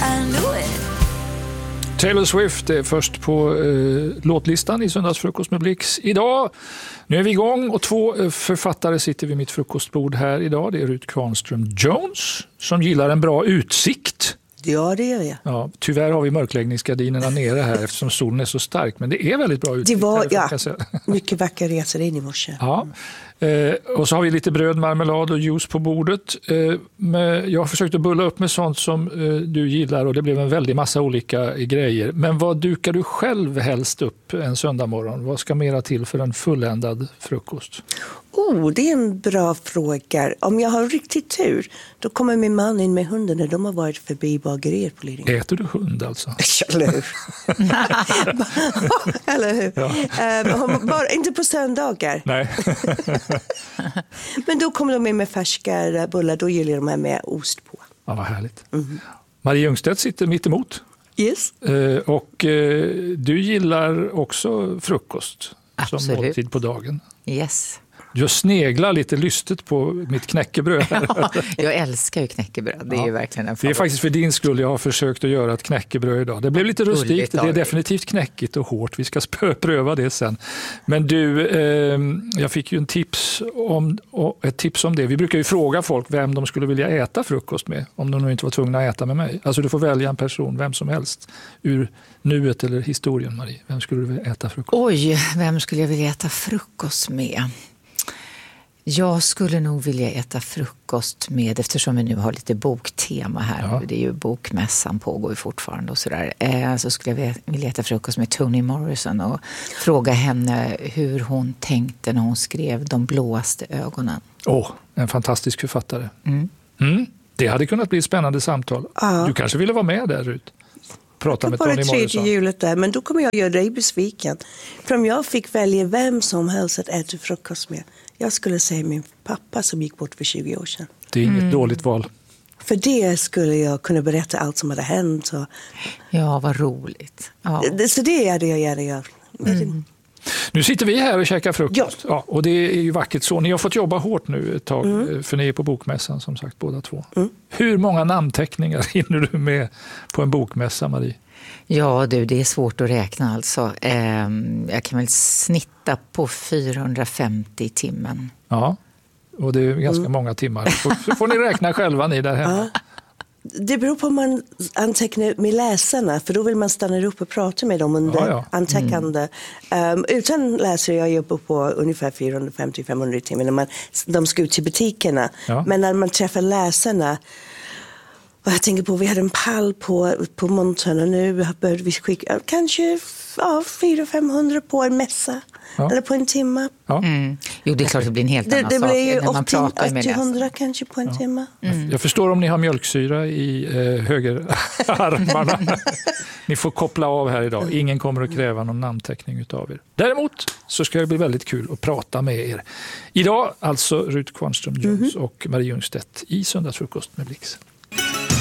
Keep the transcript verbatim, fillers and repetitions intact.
I knew it. Taylor Swift är först på eh, låtlistan i Söndagsfrukost med Blix idag. Nu är vi igång och två författare sitter vid mitt frukostbord här idag. Det är Ruth Kvarnström Jones som gillar en bra utsikt. Ja, det gör jag. Ja, tyvärr har vi mörkläggningsgardinerna nere här eftersom solen är så stark. Men det är väldigt bra utsikt. Det var, här, ja, mycket vackra resor in i morse. Ja. Eh, och så har vi lite bröd, marmelad och juice på bordet. Eh, med, jag har försökt att bulla upp med sånt som eh, du gillar och det blev en väldig massa olika grejer. Men vad dukar du själv helst upp en söndag morgon? Vad ska mera till för en fulländad frukost? Oh, det är en bra fråga. Om jag har riktigt tur, då kommer min man in med hunden när de har varit förbi bageriet på Lidingö. Äter du hund alltså? Eller hur? Eller hur? Ja. Um, bara, inte på söndagar. Nej. Men då kommer de in med färska bullar, då gillar de här med ost på. Ja, vad härligt. Mm. Marie Ljungstedt sitter mitt emot. Yes. Eh, och eh, du gillar också frukost. Absolut. Som måltid på dagen. Yes. Jag sneglar lite lystigt på mitt knäckebröd. Ja, jag älskar ju knäckebröd. Det är ja. ju verkligen en favorit. Det är faktiskt för din skull jag har försökt att göra ett knäckebröd idag. Det blev lite rustikt. Det är definitivt knäckigt och hårt. Vi ska pröva det sen. Men du, eh, jag fick ju en tips om, ett tips om det. Vi brukar ju fråga folk vem de skulle vilja äta frukost med. Om de nu inte var tvungna att äta med mig. Alltså du får välja en person, vem som helst. Ur nuet eller historien, Marie. Vem skulle du vilja äta frukost? Oj, vem skulle jag vilja äta frukost med? Jag skulle nog vilja äta frukost med, eftersom vi nu har lite boktema här, ja. Det är ju bokmässan pågår ju fortfarande och sådär, eh, så skulle jag vilja äta frukost med Toni Morrison och fråga henne hur hon tänkte när hon skrev De blåaste ögonen. Åh, oh, en fantastisk författare. Mm. Mm. Det hade kunnat bli ett spännande samtal. Ja. Du kanske ville vara med där, Ruth? Prata med Toni Morrison. Bara tredje hjulet där, men då kommer jag göra dig besviken. För om jag fick välja vem som helst att äta frukost med, jag skulle säga min pappa som gick bort för tjugo år sedan. Det är inget mm. dåligt val. För det skulle jag kunna berätta allt som hade hänt. Och... Ja, vad roligt. Ja. Det, så det är det jag gärna gör. Mm. Nu sitter vi här och käkar frukost. Ja. Ja, och det är ju vackert så. Ni har fått jobba hårt nu ett tag, mm. för ni är på bokmässan som sagt båda två. Mm. Hur många namnteckningar hinner du med på en bokmässa, Marie? Ja du, det är svårt att räkna alltså. Eh, jag kan väl snitta på fyrahundrafemtio timmen. Ja, och det är ganska mm. många timmar. Så får ni räkna själva ni där hemma. Ja. Det beror på om man antecknar med läsarna, för då vill man stanna upp och prata med dem under ja, ja. antecknande. Mm. Um, utan läsare jag jobbar på ungefär fyrahundrafemtio till femhundra timmar när man, de ska ut till butikerna. Ja. Men när man träffar läsarna, och jag tänker på, vi hade en pall på, på montern och nu började vi skicka kanske ja, fyra femhundra på en mässa. Ja. Eller på en timme. Ja. Mm. Jo, det är klart det blir en helt annan det, det sak blir ju när man pratar med åttahundra kanske på en ja. timme. Mm. Jag förstår om ni har mjölksyra i eh, högerarmarna. Ni får koppla av här idag. Ingen kommer att kräva någon namnteckning utav er. Däremot så ska det bli väldigt kul att prata med er. Idag alltså Ruth Kvarnström Jones mm-hmm. och Marie Ljungstedt i Söndagsfrukost med Blix.